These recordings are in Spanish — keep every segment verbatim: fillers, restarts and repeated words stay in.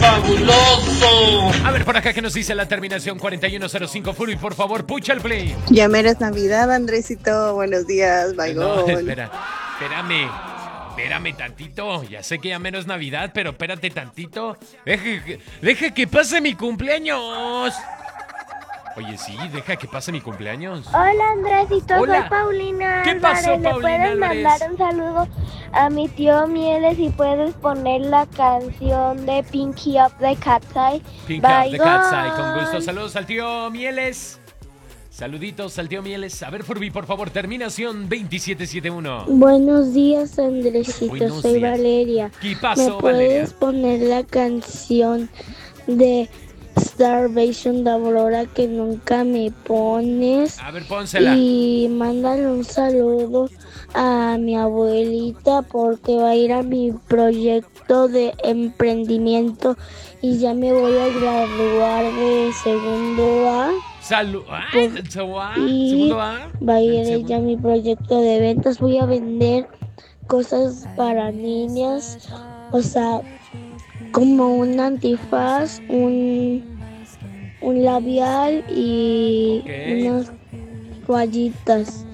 fabuloso! A ver, por acá, ¿qué nos dice la terminación cuarenta y uno cero cinco? Furby, por favor, pucha el play. Ya menos Navidad, Andresito. Buenos días, bye. No, espera, espérame. Espérame tantito. Ya sé que ya menos Navidad, pero espérate tantito. Deje, que- deje que pase mi cumpleaños. Oye, sí, deja que pase mi cumpleaños. Hola Andresito, Hola. soy Paulina ¿Qué Álvarez. pasó, ¿Le Paulina puedes Álvarez? mandar un saludo a mi tío Mieles y puedes poner la canción de Pinky Up the Cat's Eye? Pink Up the Cat's Eye, Bye, con gusto. gone. Saludos al tío Mieles. Saluditos al tío Mieles. A ver, Furby, por favor, terminación veintisiete setenta y uno. Buenos días, Andresito. Buenos Soy días. Valeria. ¿Qué ¿Me pasó, puedes Valeria? poner la canción de Starvation de Aurora que nunca me pones? A ver, pónsela. Y mándale un saludo a mi abuelita porque va a ir a mi proyecto de emprendimiento y ya me voy a graduar de segundo A. Salud. Ah, Por- segundo A. y Segundo A. va a ir El segundo. ella a mi proyecto de ventas. Voy a vender cosas para niñas, o sea, como un antifaz, un, un labial y Ok. unas toallitas.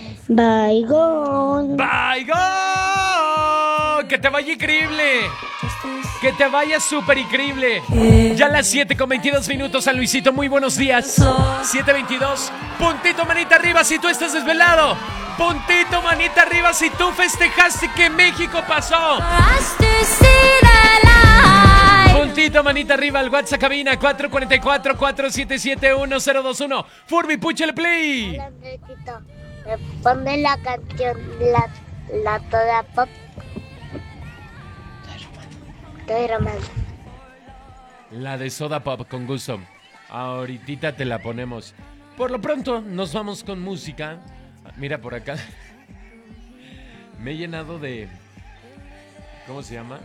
Bye, ¡Bye, Que te vaya increíble. Que te vaya súper increíble. Ya a las siete con veintidós minutos, San Luisito. Muy buenos días. siete veintidós. Puntito manita arriba si tú estás desvelado. Puntito manita arriba si tú festejaste que México pasó. Puntito manita arriba al WhatsApp cabina cuatro cuatro cuatro, cuatro siete siete, uno cero dos uno. Furby, pucha el play. Hola Andresito, me pone la canción La, la Toda Pop. Estoy romántico. La de Soda Pop, con gusto. Ahorita te la ponemos. Por lo pronto, nos vamos con música. Mira por acá. Me he llenado de... ¿Cómo se llama?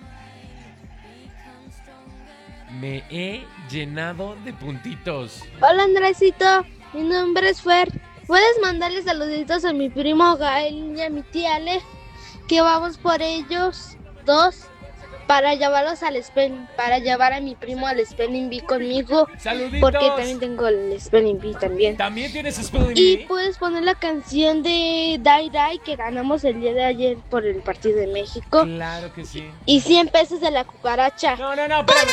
Me he llenado de puntitos. Hola Andresito, mi nombre es Fer. ¿Puedes mandarle saluditos a mi primo Gael y a mi tía Ale? Que vamos por ellos dos para llevarlos al Spelling, para llevar a mi primo al Spelling Bee conmigo. ¡Saluditos! Porque también tengo el Spelling Bee también. ¿También tienes Spelling Y Bee? puedes poner la canción de Die Die que ganamos el día de ayer por el partido de México. Claro que sí. Y cien pesos de la cucaracha. No, no, no, espérame.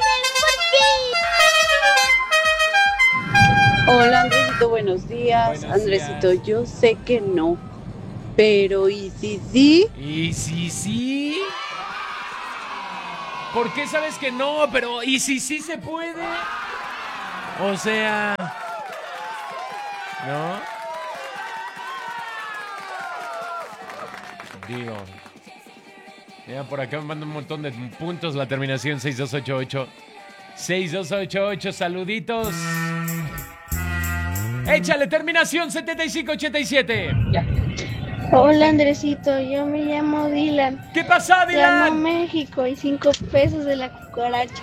Hola Andresito, buenos días. Buenos Andresito, días. yo sé que no, pero ¿y si sí? ¿Y si sí? ¿Por qué sabes que no? Pero ¿y si sí se puede? O sea... ¿No? Digo... Mira, por acá me manda un montón de puntos la terminación seis dos ocho ocho. seis dos ocho ocho, saluditos. Échale, terminación setenta y cinco ochenta y siete. Hola Andresito, yo me llamo Dylan. ¿Qué pasa, Ganó Dylan? México y cinco pesos de la cucaracha.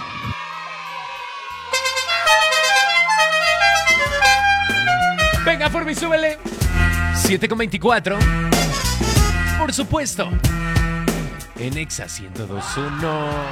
Venga, Furby, súbele. siete con veinticuatro. Por supuesto. En Exa ciento dos punto uno.